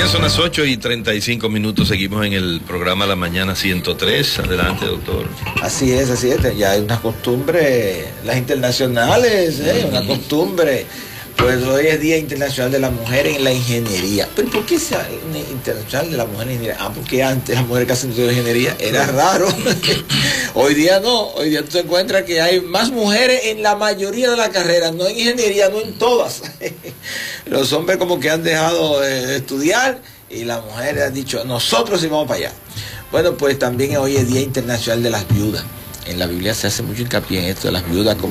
Bien, son las 8:35. Seguimos en el programa La Mañana 103. Adelante, doctor. Así es. Ya hay una costumbre, las internacionales, una costumbre. Pues hoy es Día Internacional de la Mujer en la Ingeniería. ¿Pero por qué es Internacional de la Mujer en la Ingeniería? Porque antes las mujeres que hacen ingeniería era raro. Hoy día no. Hoy día tú te encuentras que hay más mujeres en la mayoría de las carreras, no en ingeniería, no en todas. Los hombres como que han dejado de estudiar y las mujeres han dicho, nosotros sí vamos para allá. Bueno, pues también hoy es Día Internacional de las Viudas. En la Biblia se hace mucho hincapié en esto de las viudas.